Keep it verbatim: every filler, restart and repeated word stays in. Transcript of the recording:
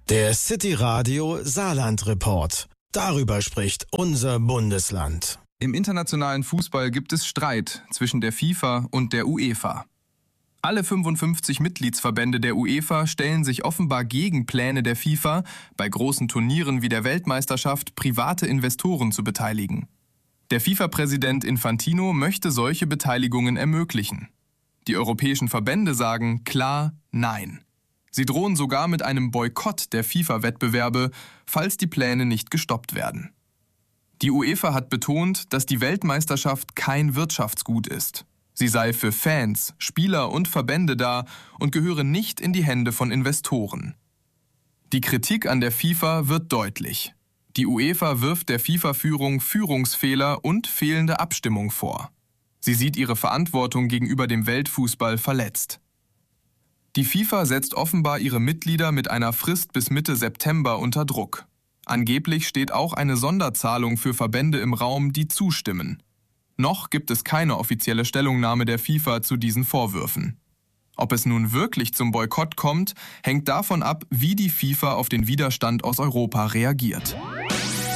Der City Radio Saarland Report. Darüber spricht unser Bundesland. Im internationalen Fußball gibt es Streit zwischen der FIFA und der UEFA. Alle fünfundfünfzig Mitgliedsverbände der UEFA stellen sich offenbar gegen Pläne der FIFA, bei großen Turnieren wie der Weltmeisterschaft private Investoren zu beteiligen. Der FIFA-Präsident Infantino möchte solche Beteiligungen ermöglichen. Die europäischen Verbände sagen klar Nein. Sie drohen sogar mit einem Boykott der FIFA-Wettbewerbe, falls die Pläne nicht gestoppt werden. Die UEFA hat betont, dass die Weltmeisterschaft kein Wirtschaftsgut ist. Sie sei für Fans, Spieler und Verbände da und gehöre nicht in die Hände von Investoren. Die Kritik an der FIFA wird deutlich. Die UEFA wirft der FIFA-Führung Führungsfehler und fehlende Abstimmung vor. Sie sieht ihre Verantwortung gegenüber dem Weltfußball verletzt. Die FIFA setzt offenbar ihre Mitglieder mit einer Frist bis Mitte September unter Druck. Angeblich steht auch eine Sonderzahlung für Verbände im Raum, die zustimmen. Noch gibt es keine offizielle Stellungnahme der FIFA zu diesen Vorwürfen. Ob es nun wirklich zum Boykott kommt, hängt davon ab, wie die FIFA auf den Widerstand aus Europa reagiert.